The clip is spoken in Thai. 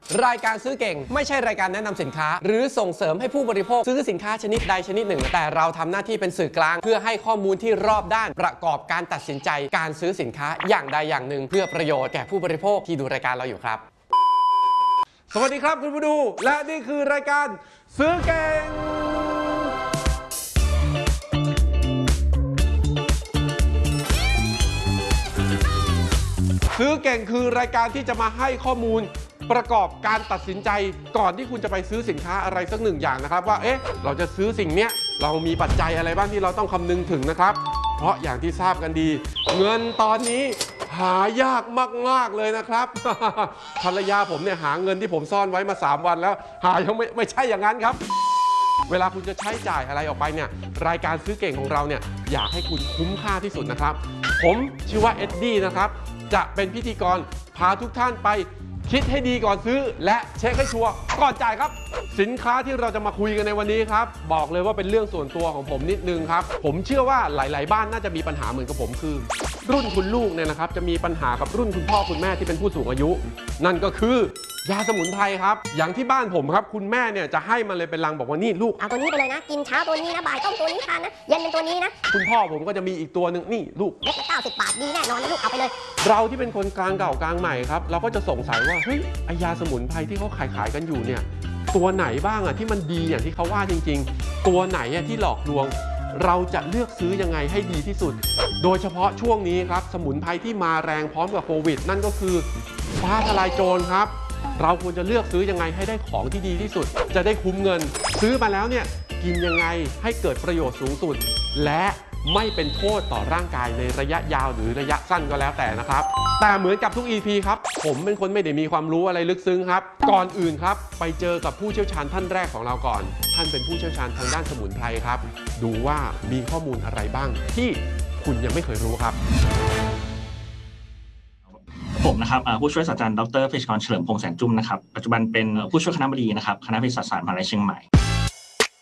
รายการซื้อเก่งไม่ใช่รายการแนะนำสินค้าหรือส่งเสริมให้ผู้บริโภคซื้อสินค้าชนิดใดชนิดหนึ่งแต่เราทำหน้าที่เป็นสื่อกลางเพื่อให้ข้อมูลที่รอบด้านประกอบการตัดสินใจการซื้อสินค้าอย่างใดอย่างหนึ่งเพื่อประโยชน์แก่ผู้บริโภคที่ดูรายการเราอยู่ครับสวัสดีครับคุณผู้ดูและนี่คือรายการซื้อเก่งซื้อเก่งคือรายการที่จะมาให้ข้อมูลประกอบการตัดสินใจก่อนที่คุณจะไปซื้อสินค้าอะไรสักหนึ่งอย่างนะครับว่าเราจะซื้อสิ่งเนี้ยเรามีปัจจัยอะไรบ้างที่เราต้องคำนึงถึงนะครับเพราะอย่างที่ทราบกันดีเงินตอนนี้หายากมากๆเลยนะครับ ภรรยาผมเนี่ยหาเงินที่ผมซ่อนไว้มา3 วันแล้วหายังไม่ใช่อย่างนั้นครับเวลาคุณจะใช้จ่ายอะไรออกไปเนี่ยรายการซื้อเก่งของเราเนี่ยอยากให้คุณคุ้มค่าที่สุดนะครับผมชื่อว่าเอ็ดดี้นะครับจะเป็นพิธีกรพาทุกท่านไปคิดให้ดีก่อนซื้อและเช็คให้ชัวร์ก่อนจ่ายครับสินค้าที่เราจะมาคุยกันในวันนี้ครับบอกเลยว่าเป็นเรื่องส่วนตัวของผมนิดนึงครับผมเชื่อว่าหลายๆบ้านน่าจะมีปัญหาเหมือนกับผมคือรุ่นคุณลูกเนี่ยนะครับจะมีปัญหากับรุ่นคุณพ่อคุณแม่ที่เป็นผู้สูงอายุ นั่นก็คือยาสมุนไพรครับอย่างที่บ้านผมครับคุณแม่เนี่ยจะให้มาเลยเป็นลังบอกว่านี่ลูกเอาตัวนี้ไปเลยนะกินเช้าตัวนี้นะบ่ายต้มตัวนี้ทานนะเย็นเป็นตัวนี้นะคุณพ่อผมก็จะมีอีกตัวหนึ่งนี่ลูกเม็ดละ90 บาทดีแน่นอนนะลูกเอาไปเลยเราที่เป็นคนกลางเก่ากลางใหม่ครับเราก็จะสงสัยว่าเฮ้ยไอยาสมุนไพรที่เขาขายกันอยู่เนี่ยตัวไหนบ้างที่มันดีอย่างที่เขาว่าจริงๆตัวไหนที่หลอกลวงเราจะเลือกซื้อยังไงให้ดีที่สุดโดยเฉพาะช่วงนี้ครับสมุนไพรที่มาแรงพร้อมกับโควิดนั่นก็คือฟ้าทลายโจรครับเราควรจะเลือกซื้อยังไงให้ได้ของที่ดีที่สุดจะได้คุ้มเงินซื้อมาแล้วเนี่ยกินยังไงให้เกิดประโยชน์สูงสุดและไม่เป็นโทษต่อร่างกายในระยะยาวหรือระยะสั้นก็แล้วแต่นะครับแต่เหมือนกับทุก EP ครับผมเป็นคนไม่ได้มีความรู้อะไรลึกซึ้งครับก่อนอื่นครับไปเจอกับผู้เชี่ยวชาญท่านแรกของเราก่อนท่านเป็นผู้เชี่ยวชาญทางด้านสมุนไพรครับดูว่ามีข้อมูลอะไรบ้างที่คุณยังไม่เคยรู้ครับผมนะครับผู้ช่วยศาสตราจารย์ดร.เภสัชกรเฉลิมพงษ์แสนจุ้มนะครับปัจจุบันเป็นผู้ช่วยคณบดีนะครับคณะเภสัชศาสตร์มหาวิทยาลัยเชียงใหม่